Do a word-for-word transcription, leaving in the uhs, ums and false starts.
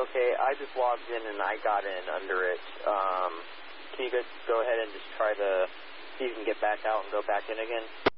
Okay, I just logged in and I got in under it. Um, can you guys go ahead and just try to see if you can get back out and go back in again?